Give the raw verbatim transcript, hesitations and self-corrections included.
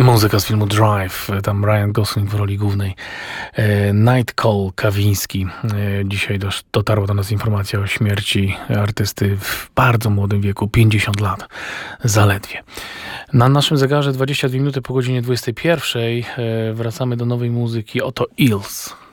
Muzyka z filmu Drive, tam Ryan Gosling w roli głównej. Night Call Kawiński. Dzisiaj dotarła do nas informacja o śmierci artysty w bardzo młodym wieku, pięćdziesiąt lat zaledwie. Na naszym zegarze dwadzieścia dwie minuty po godzinie dwudziestej pierwszej. Wracamy do nowej muzyki. Oto Eels.